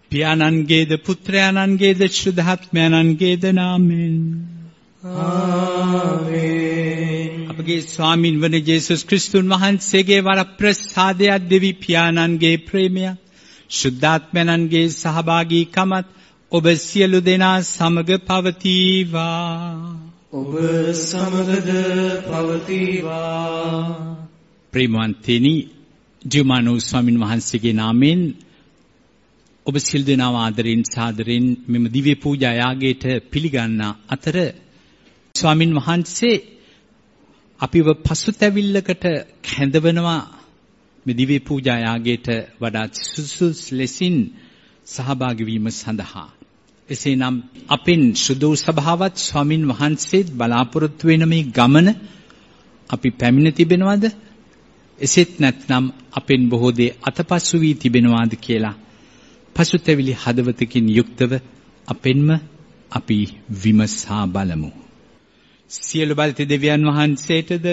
පියාණන්ගේද පුත්‍රයාණන්ගේද ශුද්ධාත්මයන්ගේද නාමයෙන් ආමේන්. අපගේ ස්වාමින් වන ජේසුස් ක්‍රිස්තුන් වහන්සේගේ වරප්‍රසාදයක් දෙවි පියාණන්ගේ ප්‍රේමය ශුද්ධාත්මයන්ගේ සහභාගීකමත් ඔබ සියලු දෙනා සමග පවතිවා. ඔබ සමගද පවතිවා. ප්‍රේමවන්තනි, ජීවමානව ස්වාමින් වහන්සේගේ නාමයෙන් ඔබ සියලු දෙනාම ආදරෙන් සාදරෙන් මෙම දිව්‍ය පූජා යාගයට පිළිගන්න අතර ස්වාමින් වහන්සේ අපිව පසුතැවිල්ලකට කැඳවනවා මේ දිව්‍ය පූජා යාගයට වඩාත් සුසුස් ලෙසින් සහභාගී වීම සඳහා. එසේනම් අපෙන් සුදු සභාවත් ස්වාමින් වහන්සේත් බලාපොරොත්තු වෙන මේ ගමන අපි පැමිණ තිබෙනවද? එසේත් නැත්නම් අපෙන් බොහෝ දේ අතපසු වී තිබෙනවාද කියලා පසුතැවිලි හදවතකින් යුක්තව අපෙන්ම අපි විමසා බලමු. සියලු බලති දෙවියන් වහන්සේටද